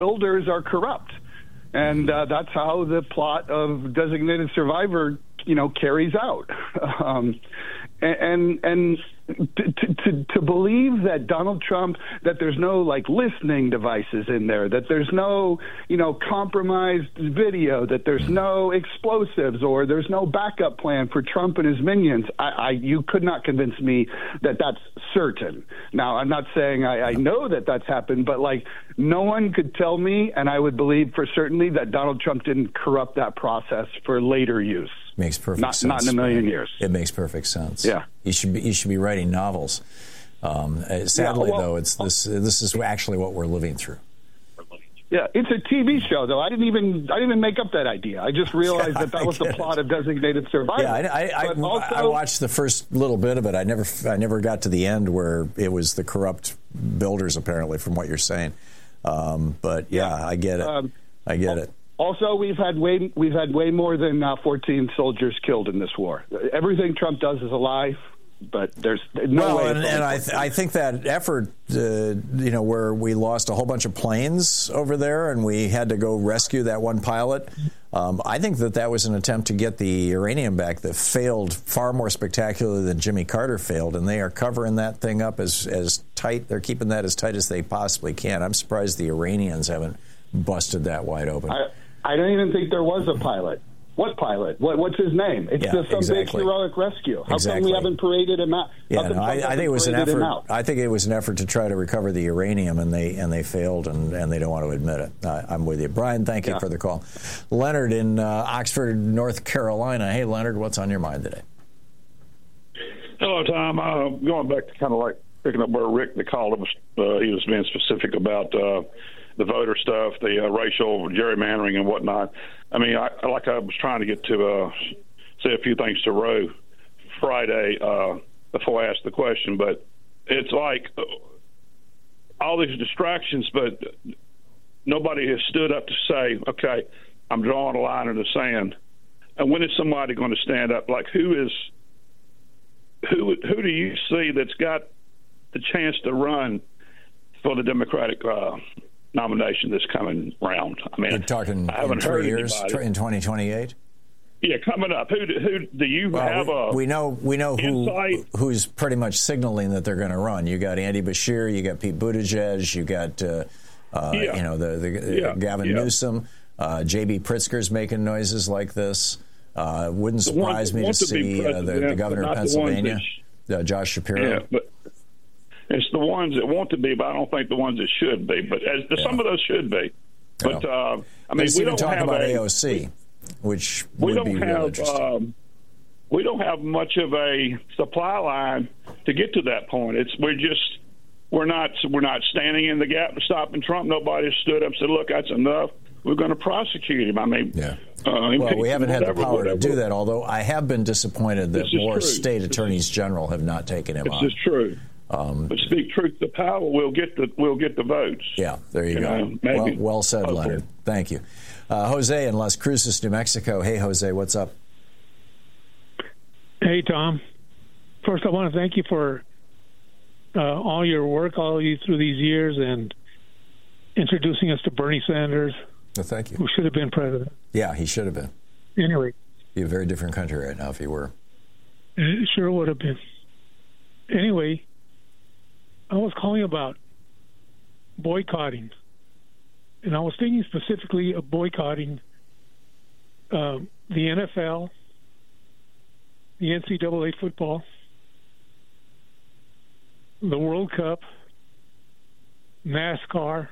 builders are corrupt. And that's how the plot of Designated Survivor, carries out. To believe that Donald Trump, that there's no listening devices in there, that there's no compromised video, that there's no explosives, or there's no backup plan for Trump and his minions, you could not convince me that that's certain. Now, I'm not saying I know that that's happened, but no one could tell me, and I would believe for certainty that Donald Trump didn't corrupt that process for later use. Makes perfect sense. Not in a million years. It makes perfect sense. Yeah. You should be writing novels. Sadly, though, this is actually what we're living through. Yeah, it's a TV show, though. I didn't even make up that idea. I just realized that was the plot of Designated Survivor. Yeah, I watched the first little bit of it. I never got to the end where it was the corrupt builders, apparently, from what you're saying. But yeah, I get it. I get it. Also, we've had way more than 14 soldiers killed in this war. Everything Trump does is a lie, but there's no way. And I think that effort, where we lost a whole bunch of planes over there and we had to go rescue that one pilot, I think that was an attempt to get the uranium back that failed far more spectacularly than Jimmy Carter failed, and they are covering that thing up as tight. They're keeping that as tight as they possibly can. I'm surprised the Iranians haven't busted that wide open. I don't even think there was a pilot. What pilot? What's his name? It's just some big heroic rescue. How come we haven't paraded him out? I think it was an effort. I think it was an effort to try to recover the uranium, and they failed, and they don't want to admit it. I'm with you, Brian. Thank you for the call. Leonard in Oxford, North Carolina. Hey, Leonard, what's on your mind today? Hello, Tom. Going back to kind of picking up where Rick, the caller, he was being specific about the voter stuff, the racial gerrymandering and whatnot. I mean, I was trying to get to say a few things to Roe Friday before I asked the question, but it's all these distractions, but nobody has stood up to say, okay, I'm drawing a line in the sand. And when is somebody going to stand up? Who do you see that's got the chance to run for the Democratic nomination this coming round? I mean, you're talking in 3 years, in 2028. Yeah, coming up. Who do you have? We know who's pretty much signaling that they're going to run. You got Andy Beshear, you got Pete Buttigieg, you got Gavin Newsom, J.B. Pritzker's making noises like this. Wouldn't surprise me to see the governor of Pennsylvania, Josh Shapiro. Yeah, but it's the ones that want to be, but I don't think the ones that should be. But some of those should be. But I mean, we don't talk have about AOC, which would be real interesting. We don't have much of a supply line to get to that point. We're not standing in the gap to stopping Trump. Nobody stood up and said, "Look, that's enough. We're going to prosecute him." I mean, we haven't had the power to do that. Although I have been disappointed that more state attorneys general have not taken him on. This is true. But speak truth to power, we'll get the votes. Yeah, there you go. Well said, hopefully. Leonard. Thank you. Jose in Las Cruces, New Mexico. Hey, Jose, what's up? Hey, Tom. First, I want to thank you for all your work through these years and introducing us to Bernie Sanders. Well, thank you. Who should have been president. Yeah, he should have been. Anyway. It'd be a very different country right now if he were. It sure would have been. Anyway, I was calling about boycotting. And I was thinking specifically of boycotting the NFL, the NCAA football, the World Cup, NASCAR,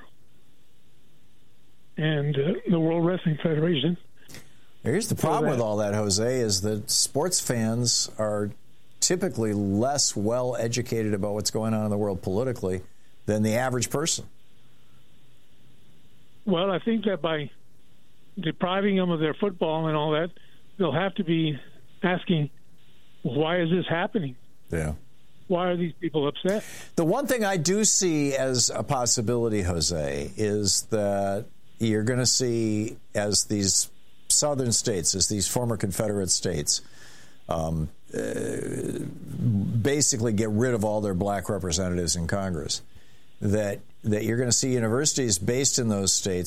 and the World Wrestling Federation. Here's the problem with all that, Jose, is that sports fans are typically less well educated about what's going on in the world politically than the average person. Well, I think that by depriving them of their football and all that, they'll have to be asking, why is this happening? Yeah. Why are these people upset? The one thing I do see as a possibility, Jose, is that you're going to see, as these southern states, as these former Confederate states, basically get rid of all their black representatives in Congress. that you're going to see universities based in those states